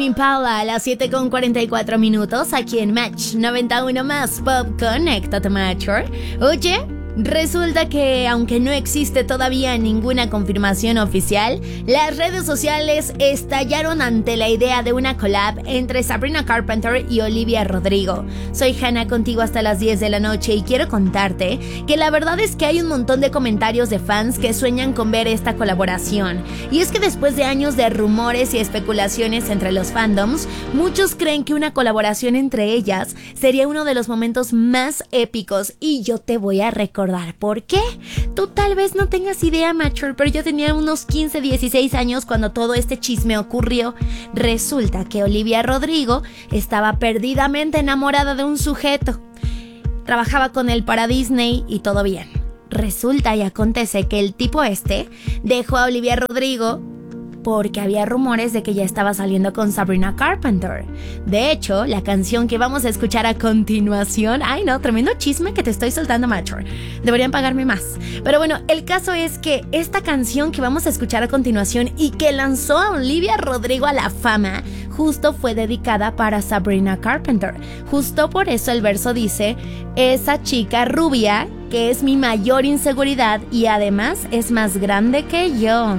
Impala a las 7:44 aquí en Match 91 más Pop. Conéctate, Matcher. Oye, resulta que aunque no existe todavía ninguna confirmación oficial, las redes sociales estallaron ante la idea de una collab entre Sabrina Carpenter y Olivia Rodrigo. Soy Hannah, contigo hasta las 10 de la noche y quiero contarte que la verdad es que hay un montón de comentarios de fans que sueñan con ver esta colaboración. Y es que después de años de rumores y especulaciones entre los fandoms, muchos creen que una colaboración entre ellas sería uno de los momentos más épicos, y yo te voy a recordar ¿por qué? Tú tal vez no tengas idea, Mature, pero yo tenía unos 15, 16 años cuando todo este chisme ocurrió. Resulta que Olivia Rodrigo estaba perdidamente enamorada de un sujeto. Trabajaba con él para Disney y todo bien. Resulta y acontece que el tipo dejó a Olivia Rodrigo porque había rumores de que ya estaba saliendo con Sabrina Carpenter. De hecho, la canción que vamos a escuchar a continuación... Ay no, tremendo chisme que te estoy soltando, Mature. Deberían pagarme más. Pero bueno, el caso es que esta canción que vamos a escuchar a continuación y que lanzó a Olivia Rodrigo a la fama, justo fue dedicada para Sabrina Carpenter. Justo por eso el verso dice: esa chica rubia que es mi mayor inseguridad y además es más grande que yo.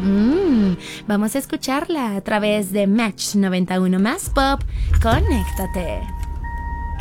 Vamos a escucharla a través de Match 91 más Pop. Conéctate.